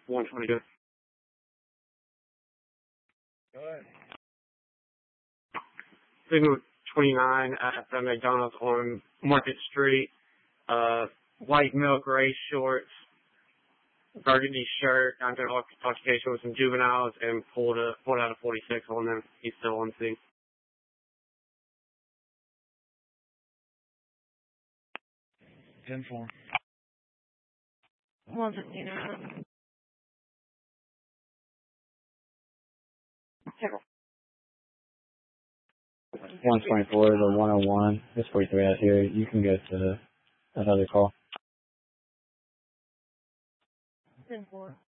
122. Go ahead. Signal 29 at the McDonald's on Market Street. White milk, gray shorts, burgundy shirt. Got into an altercation with some juveniles and pulled out a 46 on them. He's still on scene. 10-4. 159. 124 to 101. It's 43 out here. You can go to another call. 10-4.